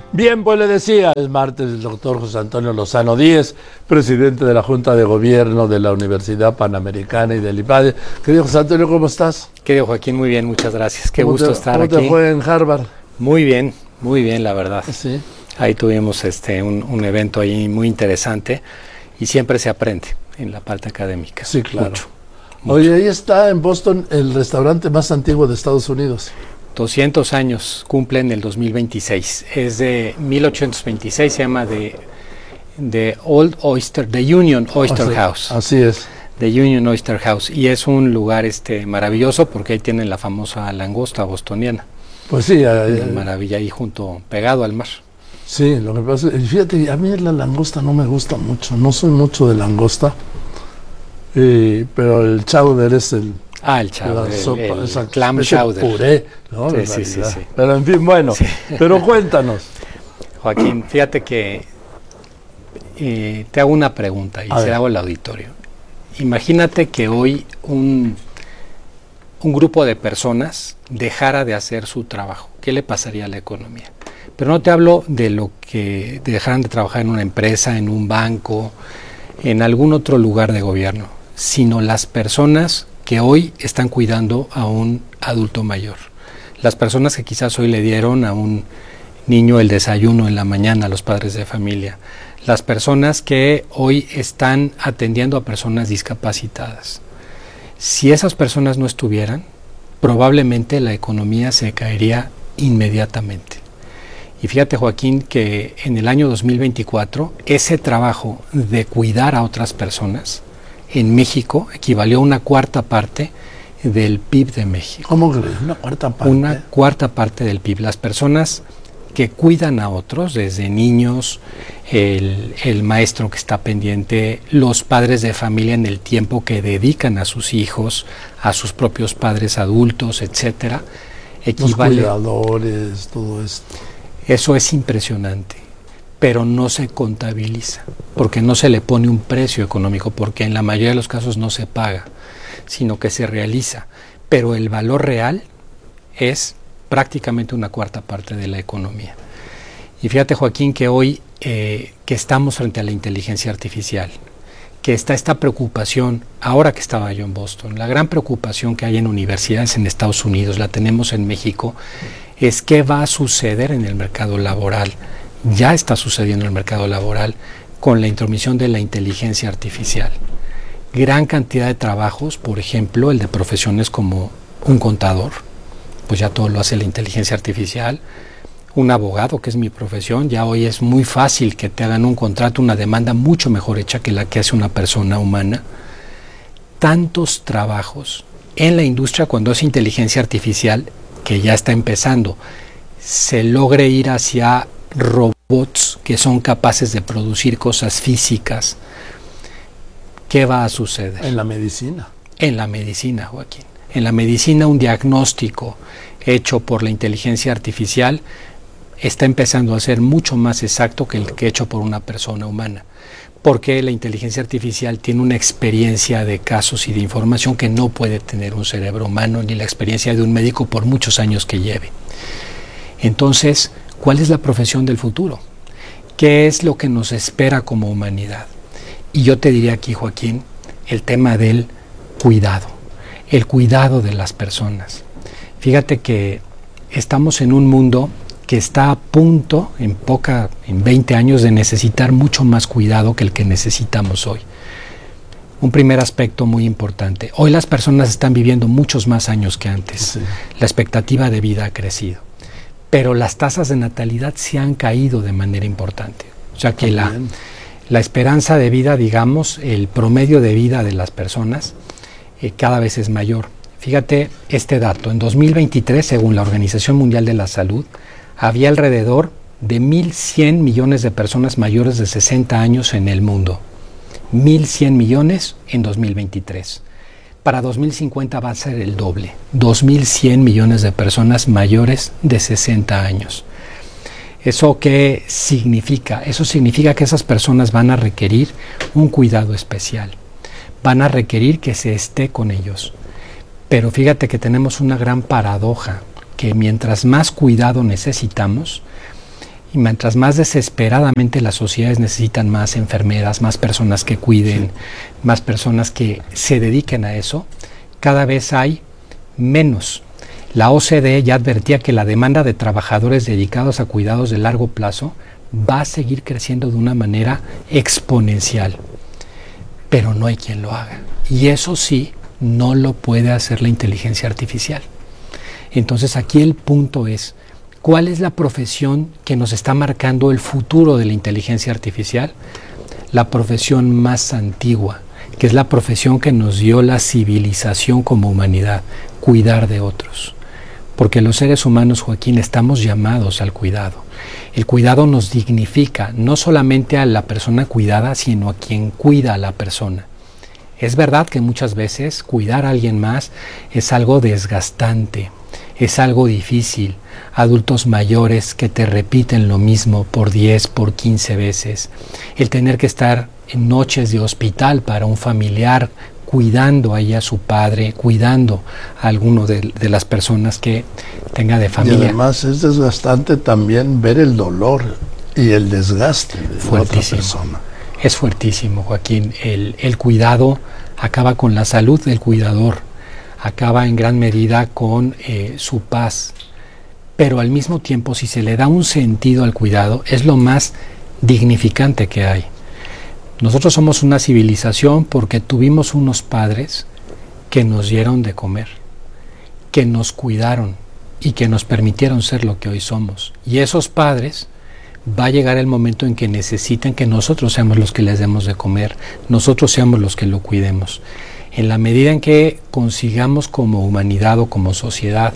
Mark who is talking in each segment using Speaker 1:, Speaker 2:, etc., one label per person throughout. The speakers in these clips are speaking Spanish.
Speaker 1: Bien, pues le decía, es martes el doctor José Antonio Lozano Díez, presidente de la Junta de Gobierno de la Universidad Panamericana y del IPADE. Querido José Antonio, ¿cómo estás?
Speaker 2: Querido Joaquín, muy bien, muchas gracias. Qué gusto estar aquí.
Speaker 1: ¿Cómo te fue en Harvard?
Speaker 2: Muy bien, la verdad.
Speaker 1: Sí.
Speaker 2: Ahí tuvimos un evento ahí muy interesante y siempre se aprende en la parte académica.
Speaker 1: Sí, claro.
Speaker 2: Mucho.
Speaker 1: Oye, ahí está en Boston el restaurante más antiguo de Estados Unidos.
Speaker 2: 200 años cumple en el 2026. Es de 1826, se llama The Union Oyster House.
Speaker 1: Así es.
Speaker 2: The Union Oyster House. Y es un lugar maravilloso porque ahí tienen la famosa langosta bostoniana.
Speaker 1: Pues sí.
Speaker 2: Maravilla, ahí pegado al mar.
Speaker 1: Sí, lo que pasa es, fíjate, a mí la langosta no me gusta mucho, no soy mucho de langosta, pero el chowder es el
Speaker 2: chowder,
Speaker 1: el
Speaker 2: clam chowder.
Speaker 1: Puré, ¿no?
Speaker 2: Sí.
Speaker 1: Pero en fin, bueno, sí. Pero cuéntanos.
Speaker 2: Joaquín, fíjate que te hago una pregunta y se la hago al auditorio. Imagínate que hoy un grupo de personas dejara de hacer su trabajo. ¿Qué le pasaría a la economía? Pero no te hablo de lo que dejaran de trabajar en una empresa, en un banco, en algún otro lugar de gobierno, sino las personas que hoy están cuidando a un adulto mayor. Las personas que quizás hoy le dieron a un niño el desayuno en la mañana, a los padres de familia. Las personas que hoy están atendiendo a personas discapacitadas. Si esas personas no estuvieran, probablemente la economía se caería inmediatamente. Y fíjate, Joaquín, que en el año 2024 ese trabajo de cuidar a otras personas en México equivalió a una cuarta parte del PIB de México.
Speaker 1: ¿Cómo crees? ¿Una cuarta parte?
Speaker 2: Una cuarta parte del PIB. Las personas que cuidan a otros, desde niños, el maestro que está pendiente, los padres de familia en el tiempo que dedican a sus hijos, a sus propios padres adultos, etcétera, equivale.
Speaker 1: Los cuidadores, todo esto.
Speaker 2: Eso es impresionante, pero no se contabiliza, porque no se le pone un precio económico, porque en la mayoría de los casos no se paga, sino que se realiza. Pero el valor real es prácticamente una cuarta parte de la economía. Y fíjate, Joaquín, que hoy que estamos frente a la inteligencia artificial, que está esta preocupación, ahora que estaba yo en Boston, la gran preocupación que hay en universidades en Estados Unidos, la tenemos en México, es qué va a suceder en el mercado laboral. Ya está sucediendo en el mercado laboral con la intromisión de la inteligencia artificial. Gran cantidad de trabajos, por ejemplo, el de profesiones como un contador, pues ya todo lo hace la inteligencia artificial. Un abogado, que es mi profesión, ya hoy es muy fácil que te hagan un contrato, una demanda mucho mejor hecha que la que hace una persona humana. Tantos trabajos en la industria cuando es inteligencia artificial, que ya está empezando, se logre ir hacia robots que son capaces de producir cosas físicas. ¿Qué va a suceder?
Speaker 1: En la medicina.
Speaker 2: En la medicina, Joaquín. En la medicina, un diagnóstico hecho por la inteligencia artificial está empezando a ser mucho más exacto que el que hecho por una persona humana, porque la inteligencia artificial tiene una experiencia de casos y de información que no puede tener un cerebro humano ni la experiencia de un médico por muchos años que lleve. Entonces, ¿cuál es la profesión del futuro? ¿Qué es lo que nos espera como humanidad? Y yo te diría aquí, Joaquín, el tema del cuidado, el cuidado de las personas. Fíjate que estamos en un mundo que está a punto, en 20 años, de necesitar mucho más cuidado que el que necesitamos hoy. Un primer aspecto muy importante. Hoy las personas están viviendo muchos más años que antes. Sí. La expectativa de vida ha crecido. Pero las tasas de natalidad se han caído de manera importante. O sea que la esperanza de vida, digamos, el promedio de vida de las personas cada vez es mayor. Fíjate este dato. En 2023, según la Organización Mundial de la Salud, había alrededor de 1.100 millones de personas mayores de 60 años en el mundo. 1.100 millones en 2023. Para 2050 va a ser el doble. 2.100 millones de personas mayores de 60 años. ¿Eso qué significa? Eso significa que esas personas van a requerir un cuidado especial. Van a requerir que se esté con ellos. Pero fíjate que tenemos una gran paradoja, que mientras más cuidado necesitamos, Y mientras más desesperadamente las sociedades necesitan más enfermeras, más personas que cuiden, más personas que se dediquen a eso, cada vez hay menos. La OCDE ya advertía que la demanda de trabajadores dedicados a cuidados de largo plazo va a seguir creciendo de una manera exponencial, pero no hay quien lo haga. Y eso sí, no lo puede hacer la inteligencia artificial. Entonces aquí el punto es, ¿cuál es la profesión que nos está marcando el futuro de la inteligencia artificial? La profesión más antigua, que es la profesión que nos dio la civilización como humanidad, cuidar de otros. Porque los seres humanos, Joaquín, estamos llamados al cuidado. El cuidado nos dignifica, no solamente a la persona cuidada, sino a quien cuida a la persona. Es verdad que muchas veces cuidar a alguien más es algo desgastante, es algo difícil. Adultos mayores que te repiten lo mismo por 10, por 15 veces. El tener que estar en noches de hospital para un familiar, cuidando ahí a su padre, cuidando a alguno de las personas que tenga de familia.
Speaker 1: Y además es desgastante también ver el dolor y el desgaste de la otra persona.
Speaker 2: Es fuertísimo, Joaquín. El cuidado acaba con la salud del cuidador, acaba en gran medida con su paz. Pero al mismo tiempo, si se le da un sentido al cuidado, es lo más dignificante que hay. Nosotros somos una civilización porque tuvimos unos padres que nos dieron de comer, que nos cuidaron y que nos permitieron ser lo que hoy somos. Y esos padres, va a llegar el momento en que necesiten que nosotros seamos los que les demos de comer, nosotros seamos los que lo cuidemos. En la medida en que consigamos como humanidad o como sociedad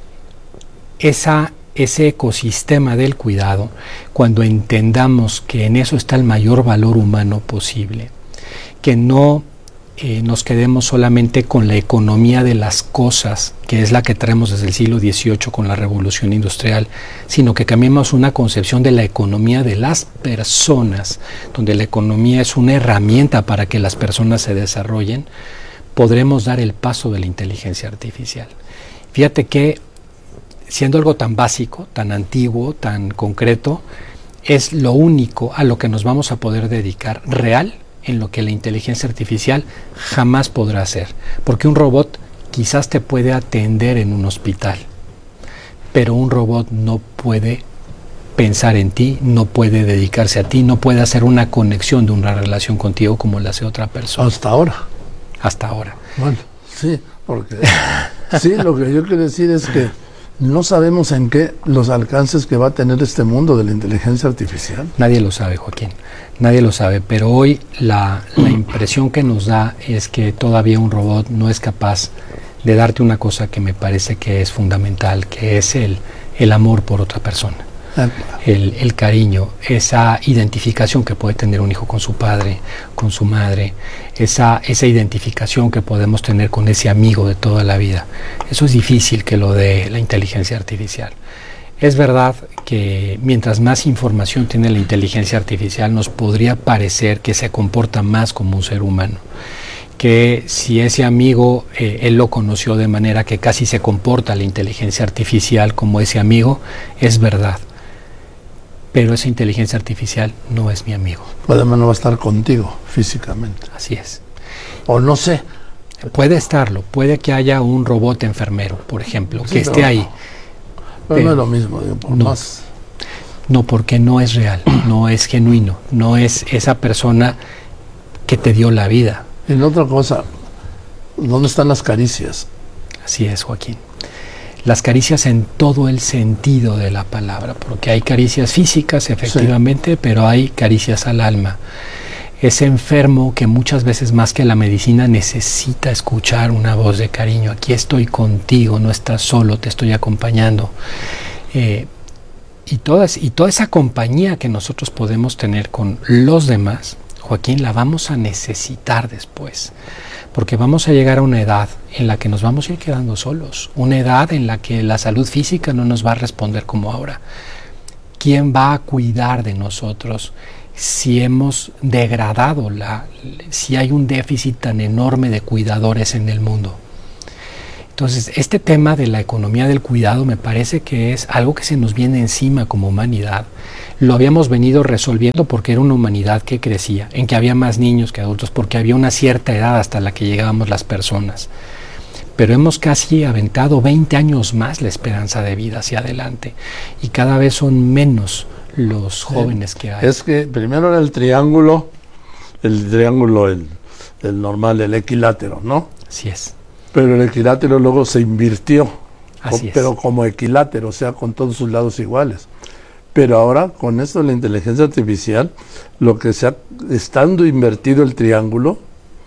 Speaker 2: ese ecosistema del cuidado, cuando entendamos que en eso está el mayor valor humano posible, que no nos quedemos solamente con la economía de las cosas, que es la que traemos desde el siglo XVIII con la Revolución Industrial, sino que cambiemos una concepción de la economía de las personas, donde la economía es una herramienta para que las personas se desarrollen, podremos dar el paso de la inteligencia artificial. Fíjate que siendo algo tan básico, tan antiguo, tan concreto, es lo único a lo que nos vamos a poder dedicar real, en lo que la inteligencia artificial jamás podrá hacer. Porque un robot quizás te puede atender en un hospital, pero un robot no puede pensar en ti, no puede dedicarse a ti, no puede hacer una conexión de una relación contigo como la hace otra persona.
Speaker 1: Hasta ahora.
Speaker 2: Hasta ahora.
Speaker 1: Bueno, sí, porque sí, lo que yo quiero decir es que no sabemos en qué los alcances que va a tener este mundo de la inteligencia artificial.
Speaker 2: Nadie lo sabe, Joaquín, nadie lo sabe, pero hoy la impresión que nos da es que todavía un robot no es capaz de darte una cosa que me parece que es fundamental, que es el amor por otra persona. El cariño, esa identificación que puede tener un hijo con su padre, con su madre, esa identificación que podemos tener con ese amigo de toda la vida. Eso es difícil que lo dé la inteligencia artificial. Es verdad que mientras más información tiene la inteligencia artificial, nos podría parecer que se comporta más como un ser humano. Que si ese amigo él lo conoció de manera que casi se comporta la inteligencia artificial como ese amigo, es verdad. Pero esa inteligencia artificial no es mi amigo.
Speaker 1: Además no va a estar contigo físicamente.
Speaker 2: Así es.
Speaker 1: O no sé.
Speaker 2: Puede estarlo, puede que haya un robot enfermero, por ejemplo, sí, que esté ahí.
Speaker 1: Pero no es lo mismo, digo, por más.
Speaker 2: No, porque no es real, no es genuino, no es esa persona que te dio la vida.
Speaker 1: Y la otra cosa, ¿dónde están las caricias?
Speaker 2: Así es, Joaquín. Las caricias en todo el sentido de la palabra, porque hay caricias físicas, efectivamente, sí, pero hay caricias al alma. Ese enfermo que muchas veces más que la medicina necesita escuchar una voz de cariño. Aquí estoy contigo, no estás solo, te estoy acompañando. Y toda esa compañía que nosotros podemos tener con los demás, Joaquín, la vamos a necesitar después. Porque vamos a llegar a una edad en la que nos vamos a ir quedando solos, una edad en la que la salud física no nos va a responder como ahora. ¿Quién va a cuidar de nosotros si hemos degradado, si hay un déficit tan enorme de cuidadores en el mundo? Entonces, este tema de la economía del cuidado me parece que es algo que se nos viene encima como humanidad, lo habíamos venido resolviendo porque era una humanidad que crecía, en que había más niños que adultos, porque había una cierta edad hasta la que llegábamos las personas. Pero hemos casi aventado 20 años más la esperanza de vida hacia adelante y cada vez son menos los jóvenes que hay.
Speaker 1: Es que primero era el triángulo, el normal, el equilátero, ¿no?
Speaker 2: Así es.
Speaker 1: Pero el equilátero luego se invirtió,
Speaker 2: Así es.
Speaker 1: pero como equilátero, o sea, con todos sus lados iguales. Pero ahora, con esto de la inteligencia artificial, lo que estando invertido el triángulo,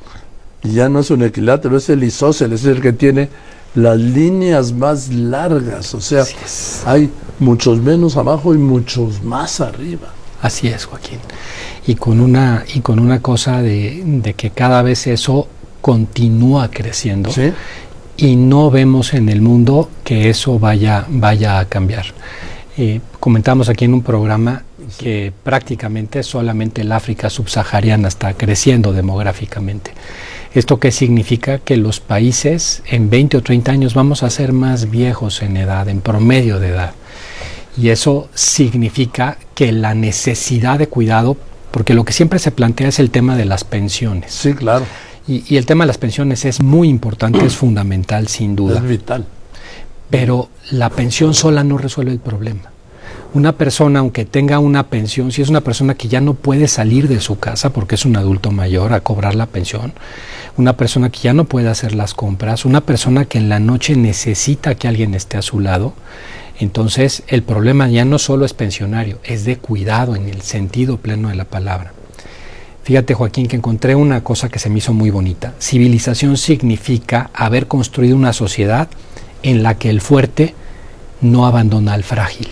Speaker 1: ya no es un equilátero, es el isósceles, es el que tiene las líneas más largas, o sea, hay muchos menos abajo y muchos más arriba.
Speaker 2: Así es, Joaquín. Y con una cosa de que cada vez eso continúa creciendo.
Speaker 1: ¿Sí?
Speaker 2: Y no vemos en el mundo que eso vaya a cambiar. Comentamos aquí en un programa que prácticamente solamente el África subsahariana está creciendo demográficamente. ¿Esto qué significa? Que los países en 20 o 30 años vamos a ser más viejos en edad, en promedio de edad. Y eso significa que la necesidad de cuidado, porque lo que siempre se plantea es el tema de las pensiones.
Speaker 1: Sí, claro.
Speaker 2: Y el tema de las pensiones es muy importante, es fundamental, sin duda.
Speaker 1: Es vital.
Speaker 2: Pero la pensión sola no resuelve el problema. Una persona, aunque tenga una pensión, si es una persona que ya no puede salir de su casa porque es un adulto mayor a cobrar la pensión, una persona que ya no puede hacer las compras, una persona que en la noche necesita que alguien esté a su lado, entonces el problema ya no solo es pensionario, es de cuidado en el sentido pleno de la palabra. Fíjate, Joaquín, que encontré una cosa que se me hizo muy bonita. Civilización significa haber construido una sociedad en la que el fuerte no abandona al frágil.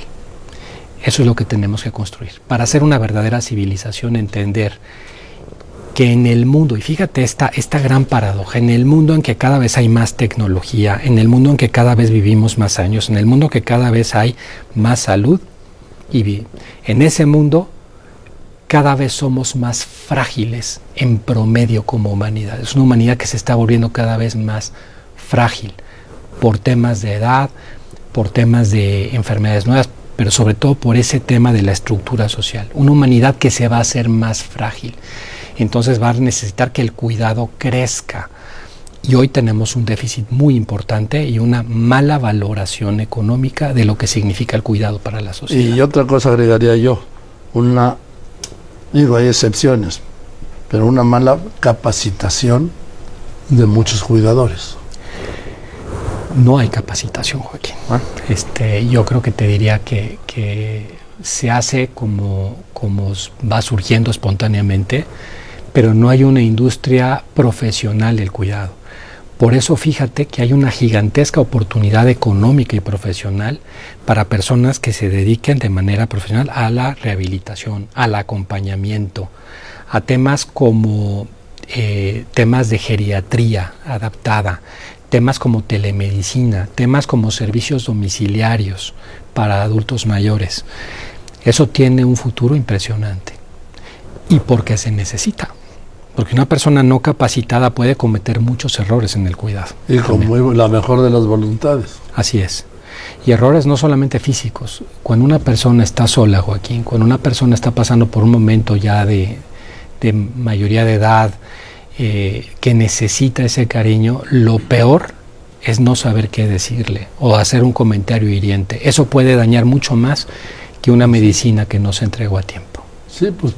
Speaker 2: Eso es lo que tenemos que construir. Para hacer una verdadera civilización, entender que en el mundo, y fíjate esta gran paradoja, en el mundo en que cada vez hay más tecnología, en el mundo en que cada vez vivimos más años, en el mundo en que cada vez hay más salud, y en ese mundo cada vez somos más frágiles en promedio como humanidad. Es una humanidad que se está volviendo cada vez más frágil por temas de edad, por temas de enfermedades nuevas, pero sobre todo por ese tema de la estructura social. Una humanidad que se va a hacer más frágil. Entonces va a necesitar que el cuidado crezca. Y hoy tenemos un déficit muy importante y una mala valoración económica de lo que significa el cuidado para la sociedad.
Speaker 1: Y otra cosa agregaría yo, hay excepciones, pero una mala capacitación de muchos cuidadores.
Speaker 2: No hay capacitación, Joaquín. Yo creo que te diría que se hace como va surgiendo espontáneamente, pero no hay una industria profesional del cuidado. Por eso fíjate que hay una gigantesca oportunidad económica y profesional para personas que se dediquen de manera profesional a la rehabilitación, al acompañamiento, a temas como temas de geriatría adaptada, temas como telemedicina, temas como servicios domiciliarios para adultos mayores. Eso tiene un futuro impresionante. ¿Y por qué se necesita? Porque una persona no capacitada puede cometer muchos errores en el cuidado.
Speaker 1: Y con la mejor de las voluntades.
Speaker 2: Así es. Y errores no solamente físicos. Cuando una persona está sola, Joaquín, cuando una persona está pasando por un momento ya de mayoría de edad, que necesita ese cariño, lo peor es no saber qué decirle o hacer un comentario hiriente. Eso puede dañar mucho más que una medicina que no se entregó a tiempo.
Speaker 1: Sí, pues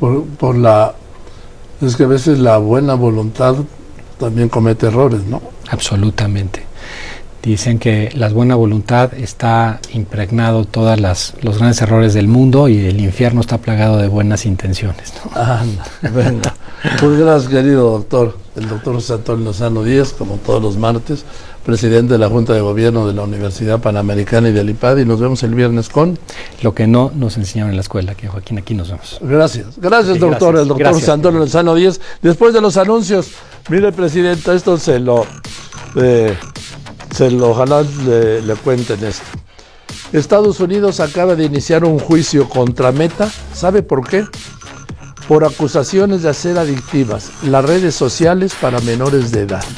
Speaker 1: es que a veces la buena voluntad también comete errores, ¿no?
Speaker 2: Absolutamente. Dicen que la buena voluntad está impregnado todos los grandes errores del mundo y el infierno está plagado de buenas intenciones, ¿no?
Speaker 1: Anda, venga. Pues gracias, querido doctor. El doctor José Antonio Lozano Díez, como todos los martes, presidente de la Junta de Gobierno de la Universidad Panamericana y del IPAD, y nos vemos el viernes con...
Speaker 2: Lo que no nos enseñaron en la escuela, que Joaquín, aquí nos vemos.
Speaker 1: Gracias,
Speaker 2: Sí,
Speaker 1: doctor.
Speaker 2: gracias.
Speaker 1: El doctor José Antonio Lozano Díez. Después de los anuncios, mire, presidente, esto ojalá le cuenten esto. Estados Unidos acaba de iniciar un juicio contra Meta. ¿Sabe por qué? Por acusaciones de hacer adictivas las redes sociales para menores de edad.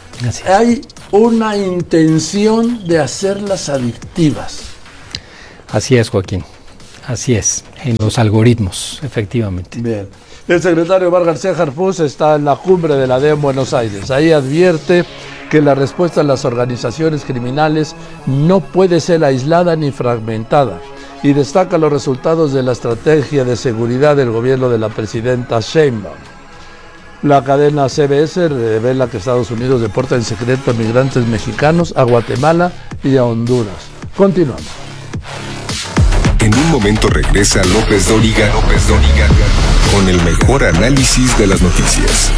Speaker 1: Hay una intención de hacerlas adictivas.
Speaker 2: Así es, Joaquín. Así es, en los algoritmos, efectivamente.
Speaker 1: Bien. El secretario Omar García Harfuch está en la cumbre de la DEA en Buenos Aires. Ahí advierte que la respuesta a las organizaciones criminales no puede ser aislada ni fragmentada y destaca los resultados de la estrategia de seguridad del gobierno de la presidenta Sheinbaum. La cadena CBS revela que Estados Unidos deporta en secreto a migrantes mexicanos a Guatemala y a Honduras. Continuamos.
Speaker 3: En un momento regresa López Dóriga con el mejor análisis de las noticias.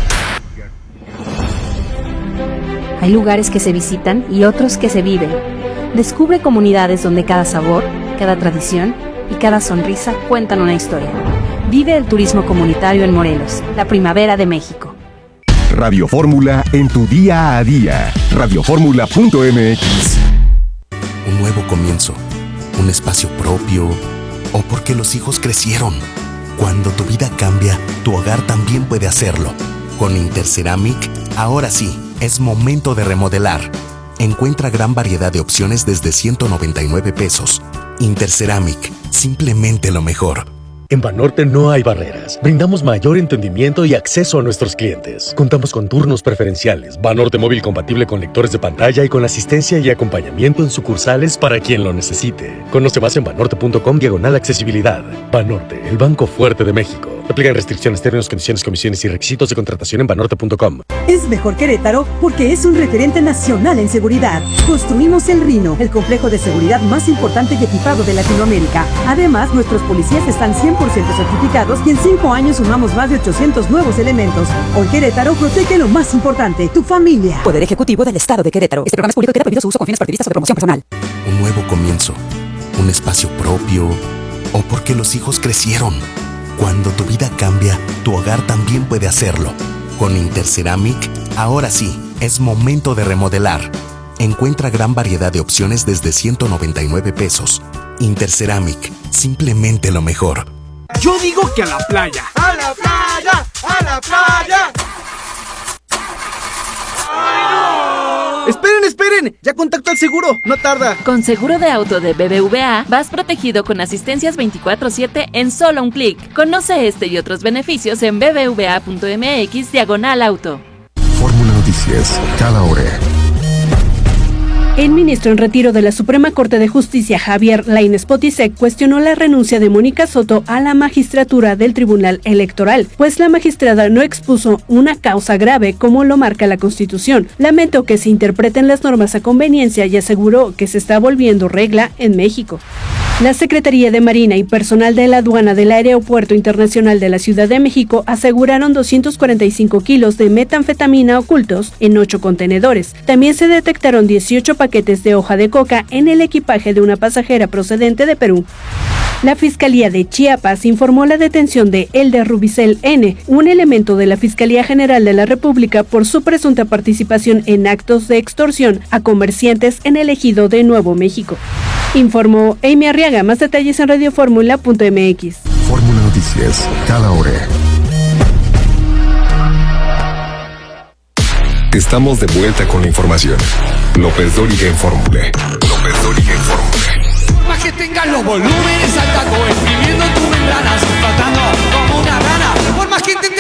Speaker 4: Hay lugares que se visitan y otros que se viven. Descubre comunidades donde cada sabor, cada tradición y cada sonrisa cuentan una historia. Vive el turismo comunitario en Morelos, la primavera de México.
Speaker 5: Radio Fórmula en tu día a día. Radioformula.mx.
Speaker 6: Un nuevo comienzo, un espacio propio, o porque los hijos crecieron. Cuando tu vida cambia, tu hogar también puede hacerlo. Con Interceramic, ahora sí, es momento de remodelar. Encuentra gran variedad de opciones desde 199 pesos. Interceramic, simplemente lo mejor.
Speaker 7: En Banorte no hay barreras. Brindamos mayor entendimiento y acceso a nuestros clientes. Contamos con turnos preferenciales, Banorte móvil compatible con lectores de pantalla y con asistencia y acompañamiento en sucursales para quien lo necesite. Conoce más en banorte.com/accesibilidad. Banorte, el banco fuerte de México. Aplican restricciones, términos, condiciones, comisiones y requisitos de contratación en banorte.com.
Speaker 8: Es mejor Querétaro porque es un referente nacional en seguridad. Construimos el Rino, el complejo de seguridad más importante y equipado de Latinoamérica. Además, nuestros policías están 100% certificados y en 5 años sumamos más de 800 nuevos elementos. Hoy Querétaro protege lo más importante, tu familia.
Speaker 9: Poder Ejecutivo del Estado de Querétaro. Este programa es público y queda prohibido su uso con fines partidistas o de promoción personal.
Speaker 6: Un nuevo comienzo, un espacio propio, o porque los hijos crecieron. Cuando tu vida cambia, tu hogar también puede hacerlo. Con Interceramic, ahora sí, es momento de remodelar. Encuentra gran variedad de opciones desde 199 pesos. Interceramic, simplemente lo mejor.
Speaker 10: Yo digo que a la playa. ¡A la playa! ¡A la playa! ¡Ay, no! ¡Esperen! Ya contacto al seguro, no tarda.
Speaker 11: Con seguro de auto de BBVA, vas protegido con asistencias 24/7 en solo un clic. Conoce este y otros beneficios en bbva.mx/auto.
Speaker 5: Fórmula Noticias, cada hora.
Speaker 12: El ministro en retiro de la Suprema Corte de Justicia, Javier Lainez Potisek, cuestionó la renuncia de Mónica Soto a la magistratura del Tribunal Electoral, pues la magistrada no expuso una causa grave como lo marca la Constitución. Lamentó que se interpreten las normas a conveniencia y aseguró que se está volviendo regla en México. La Secretaría de Marina y personal de la aduana del Aeropuerto Internacional de la Ciudad de México aseguraron 245 kilos de metanfetamina ocultos en 8 contenedores. También se detectaron 18 paquetes de hoja de coca en el equipaje de una pasajera procedente de Perú. La Fiscalía de Chiapas informó la detención de Elder Rubicel N., un elemento de la Fiscalía General de la República por su presunta participación en actos de extorsión a comerciantes en el ejido de Nuevo México. Informó Amy Arriaga. Más detalles en radioformula.mx.
Speaker 5: Fórmula Noticias, cada hora.
Speaker 3: Estamos de vuelta con la información. López Dóriga en Fórmula.
Speaker 10: Pa' que tengas los volúmenes al taco, exprimiendo tus membranas, tratando